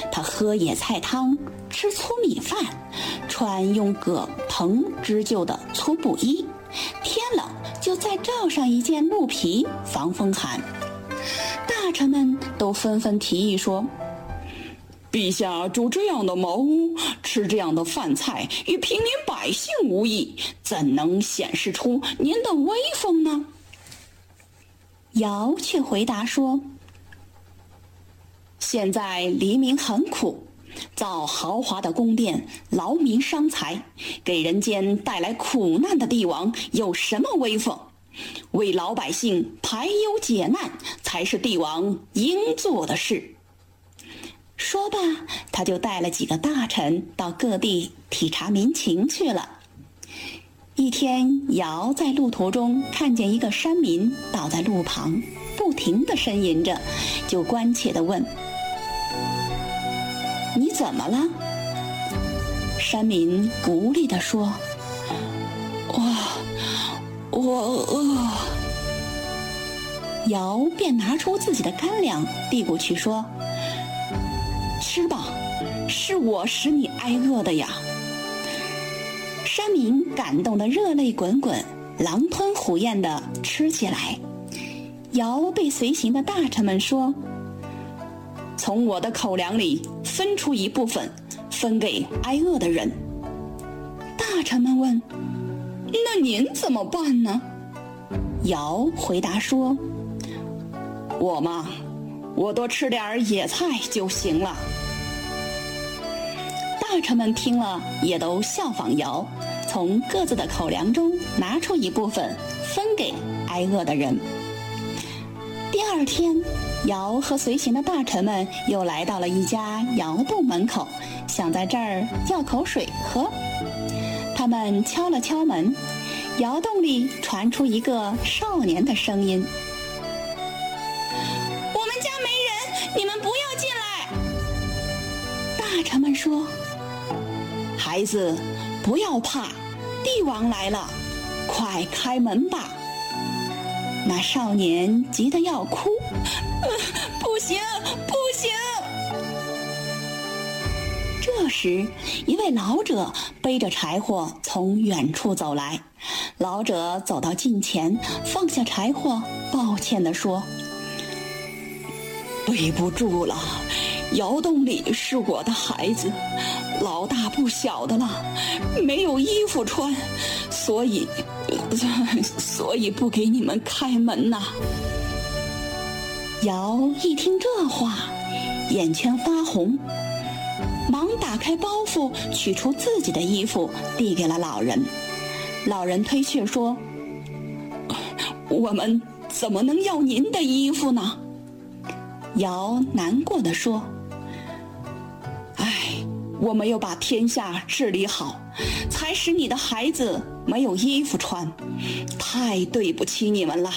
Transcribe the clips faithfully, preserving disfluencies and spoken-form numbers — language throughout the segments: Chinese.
他喝野菜汤，吃粗米饭，穿用葛藤织就的粗布衣，天冷就再罩上一件鹿皮防风寒。大臣们都纷纷提议说， 陛下住这样的茅屋，吃这样的饭菜，与平民百姓无异，怎能显示出您的威风呢？ 尧却回答说，现在黎民很苦，造豪华的宫殿，劳民伤财，给人间带来苦难的帝王有什么威风？为老百姓排忧解难，才是帝王应做的事。说罢，他就带了几个大臣到各地体察民情去了。一天，尧在路途中看见一个山民倒在路旁，不停地呻吟着，就关切地问，你怎么了？山民无力地说， 我我饿。 尧便拿出自己的干粮递过去说，吃吧，是我使你挨饿的呀。山民感动得热泪滚滚，狼吞虎咽地吃起来。尧对随行的大臣们说，从我的口粮里分出一部分，分给挨饿的人。大臣们问， 那您怎么办呢？ 尧回答说， 我嘛，我多吃点野菜就行了。 大臣们听了也都效仿尧，从各自的口粮中拿出一部分分给挨饿的人。第二天，尧和随行的大臣们又来到了一家窑洞门口，想在这儿要口水喝。他们敲了敲门，窑洞里传出一个少年的声音， 我们家没人，你们不要进来。 大臣们说，孩子，不要怕，帝王来了，快开门吧。那少年急得要哭， 呃、不行不行。 这时，一位老者背着柴火从远处走来。老者走到近前，放下柴火，抱歉地说， 对不住了，窑洞里是我的孩子，老大不小的了，没有衣服穿，所以所以不给你们开门呐。 尧一听这话，眼圈发红，忙打开包袱，取出自己的衣服递给了老人。老人推却说， 我们怎么能要您的衣服呢？ 尧难过地说， 唉，我没有把天下治理好，才使你的孩子没有衣服穿，太对不起你们了。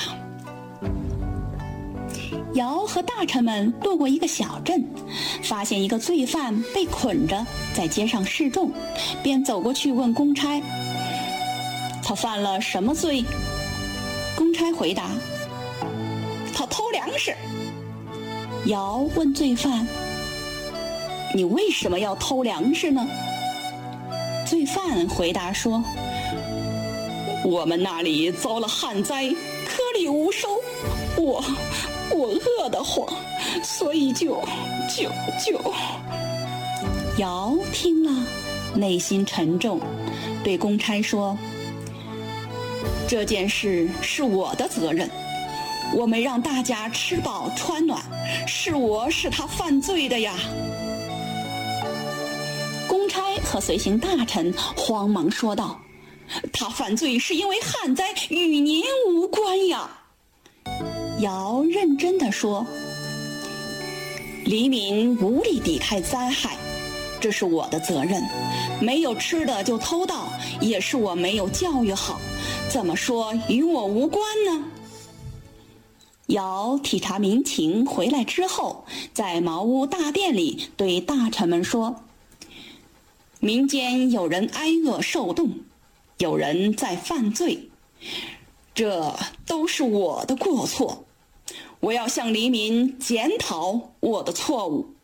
尧和大臣们路过一个小镇，发现一个罪犯被捆着在街上示众，便走过去问公差，他犯了什么罪？公差回答， 他偷粮食。 尧问罪犯， 你为什么要偷粮食呢？ 罪犯回答说， 我们那里遭了旱灾，颗粒无收，我我饿得慌，所以就就就…… 尧听了，内心沉重，对公差说， 这件事是我的责任，我没让大家吃饱穿暖，是我使他犯罪的呀。 公差和随行大臣慌忙说道， 他犯罪是因为旱灾，与您无关呀。 尧认真地说， 黎民无力抵抗灾害，这是我的责任，没有吃的就偷盗，也是我没有教育好，怎么说与我无关呢？ 尧体察民情回来之后，在茅屋大殿里对大臣们说， 民间有人挨饿受冻，有人在犯罪，这都是我的过错，我要向黎民检讨我的错误。